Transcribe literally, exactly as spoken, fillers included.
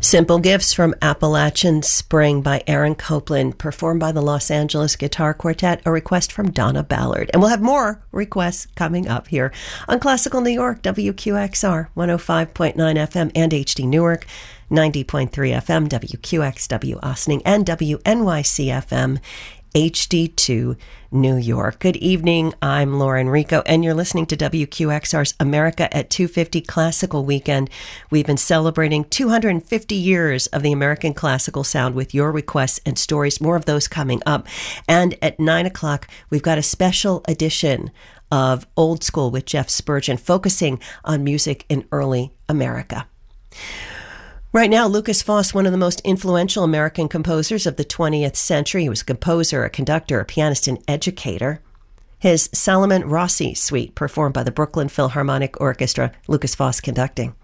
Simple Gifts from Appalachian Spring by Aaron Copland, performed by the Los Angeles Guitar Quartet, a request from Donna Ballard. And we'll have more requests coming up here on Classical New York, W Q X R, one oh five point nine F M, and H D Newark, ninety point three F M, W Q X W Ossining, and W N Y C F M, H D two New York. Good evening. I'm Lauren Rico, and you're listening to W Q X R's America at two fifty Classical Weekend. We've been celebrating two hundred fifty years of the American classical sound with your requests and stories. More of those coming up. And at nine o'clock, we've got a special edition of Old School with Jeff Spurgeon, focusing on music in early America. Right now, Lukas Foss, one of the most influential American composers of the twentieth century. He was a composer, a conductor, a pianist, and educator. His Salomon Rossi Suite, performed by the Brooklyn Philharmonic Orchestra, Lukas Foss conducting.